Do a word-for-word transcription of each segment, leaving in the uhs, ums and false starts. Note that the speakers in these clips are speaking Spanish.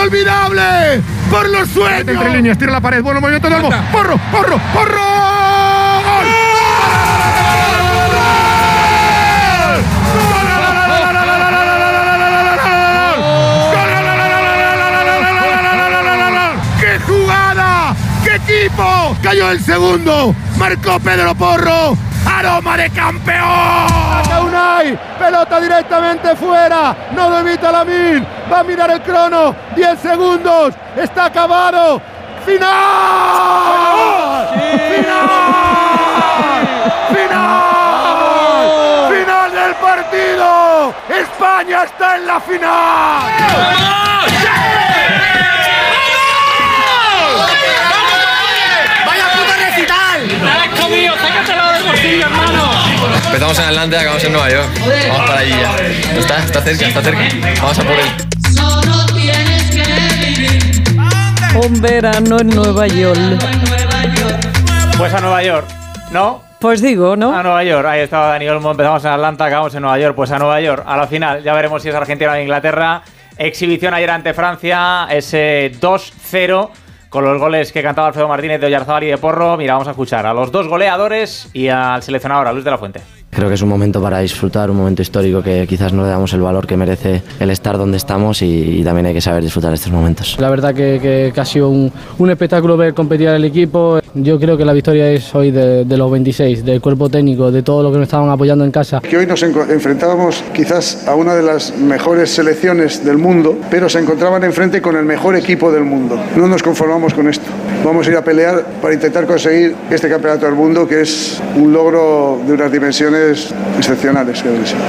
inolvidable por los sueños. Entre líneas, tira la pared, bueno movimiento de Olmo. Porro, porro, porro. ¡Gol! ¡Qué jugada! ¡Qué equipo! Cayó el segundo, marcó Pedro Porro. ¡Aroma de campeón! Saca Unai, pelota directamente fuera, no lo evita Lamine, va a mirar el crono, diez segundos, está acabado, ¡final! ¡Sí! ¡Final! ¡Final! ¡Final del partido! ¡España está en la final! ¡Vamos! ¡Sí! Empezamos en Atlanta, acabamos en Nueva York. Vamos para allí ya. Está, está cerca, está cerca. Vamos a por él. Un verano en Nueva York. Pues a Nueva York, ¿no? Pues digo, ¿no? A Nueva York, ahí estaba Dani Olmo. Empezamos en Atlanta, acabamos en Nueva York. Pues a Nueva York, a la final. Ya veremos si es Argentina o Inglaterra. Exhibición ayer ante Francia, ese dos cero. Con los goles que cantaba Alfredo Martínez, de Oyarzábal y de Porro. Mira, vamos a escuchar a los dos goleadores y al seleccionador, a Luis de la Fuente. Creo que es un momento para disfrutar, un momento histórico que quizás no le damos el valor que merece el estar donde estamos y, y también hay que saber disfrutar de estos momentos. La verdad que, que, que ha sido un, un espectáculo ver competir al equipo. Yo creo que la victoria es hoy de, de los veintiséis, del cuerpo técnico, de todo lo que nos estaban apoyando en casa. Que hoy nos enfrentábamos quizás a una de las mejores selecciones del mundo, pero se encontraban enfrente con el mejor equipo del mundo. No nos conformamos con esto. Vamos a ir a pelear para intentar conseguir este campeonato del mundo, que es un logro de unas dimensiones excepcionales, creo que sí.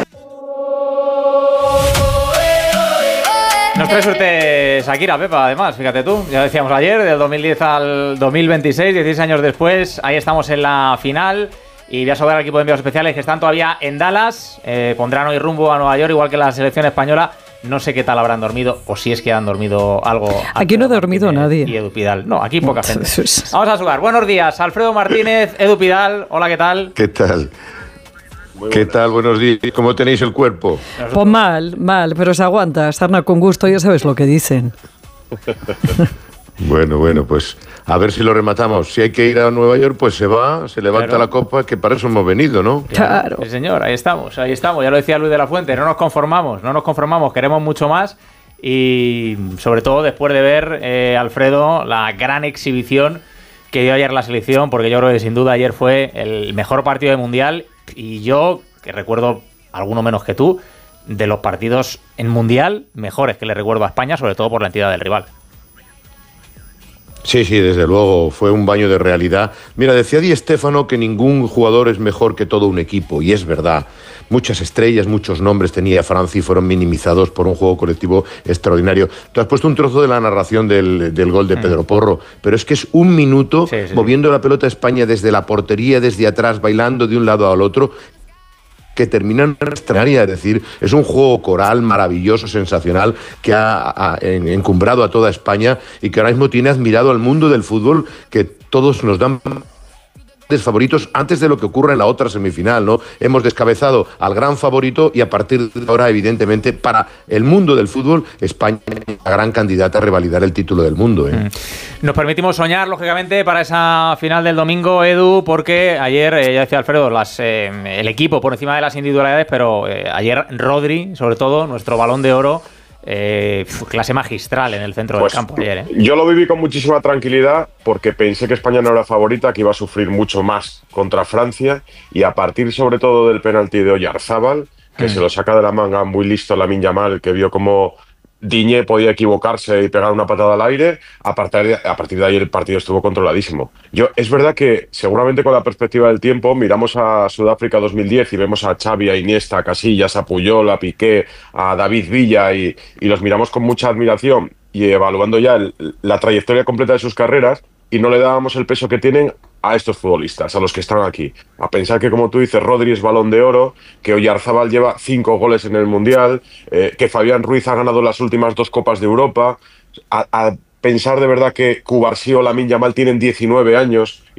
Nos trae suerte Shakira, Pepa, además, fíjate tú, ya decíamos ayer, del dos mil diez al dos mil veintiséis, dieciséis años después, ahí estamos en la final. Y voy a saludar al equipo de enviados especiales que están todavía en Dallas, eh, pondrán hoy rumbo a Nueva York, igual que la selección española. No sé qué tal habrán dormido, o si es que han dormido algo. Aquí no ha dormido nadie. Y Edu Pidal. No, aquí poca gente. Vamos a saludar. Buenos días, Alfredo Martínez, Edu Pidal. Hola, ¿qué tal? ¿Qué tal? ¿Qué tal? Buenos días. ¿Cómo tenéis el cuerpo? Pues mal, mal, pero se aguanta. Sarna con gusto, ya sabes lo que dicen. Bueno, bueno, pues a ver si lo rematamos. Si hay que ir a Nueva York, pues se va, se levanta claro. La copa, que para eso hemos venido, ¿no? Claro. Sí, señor, ahí estamos, ahí estamos. Ya lo decía Luis de la Fuente, no nos conformamos, no nos conformamos, queremos mucho más. Y sobre todo después de ver, eh, Alfredo, la gran exhibición que dio ayer la selección, porque yo creo que sin duda ayer fue el mejor partido del Mundial. Y yo, que recuerdo alguno menos que tú, de los partidos en Mundial mejores que le recuerdo a España, sobre todo por la entidad del rival. Sí, sí, desde luego, fue un baño de realidad. Mira, decía Di Stéfano que ningún jugador es mejor que todo un equipo, y es verdad. Muchas estrellas, muchos nombres tenía Francia y fueron minimizados por un juego colectivo extraordinario. Tú has puesto un trozo de la narración del, del gol de Pedro Porro, pero es que es un minuto sí, sí, moviendo sí. la pelota a España desde la portería, desde atrás, bailando de un lado al otro, que terminan en extraordinaria, es decir, es un juego coral maravilloso, sensacional, que ha, ha encumbrado a toda España y que ahora mismo tiene admirado al mundo del fútbol, que todos nos dan favoritos antes de lo que ocurra en la otra semifinal, ¿no? Hemos descabezado al gran favorito y a partir de ahora, evidentemente, para el mundo del fútbol, España es la gran candidata a revalidar el título del mundo, ¿eh? Nos permitimos soñar, lógicamente, para esa final del domingo, Edu, porque ayer, eh, ya decía Alfredo, las, eh, el equipo por encima de las individualidades, pero eh, ayer Rodri, sobre todo, nuestro Balón de Oro, Eh, clase magistral en el centro pues, del campo ayer, ¿eh? Yo lo viví con muchísima tranquilidad porque pensé que España no era favorita, que iba a sufrir mucho más contra Francia, y a partir sobre todo del penalti de Oyarzábal, que mm. se lo saca de la manga muy listo Lamine Yamal, que vio como Diñé podía equivocarse y pegar una patada al aire, a partir, de, a partir de ahí el partido estuvo controladísimo. Yo, es verdad que seguramente con la perspectiva del tiempo miramos a Sudáfrica dos mil diez y vemos a Xavi, a Iniesta, a Casillas, a Puyol, a Piqué, a David Villa y, y los miramos con mucha admiración y evaluando ya el, la trayectoria completa de sus carreras, y no le dábamos el peso que tienen a estos futbolistas, a los que están aquí. A pensar que, como tú dices, Rodri es Balón de Oro, que Oyarzábal lleva cinco goles en el Mundial, eh, que Fabián Ruiz ha ganado las últimas dos Copas de Europa, a, a pensar de verdad que Cubarsí o Lamine Yamal tienen diecinueve años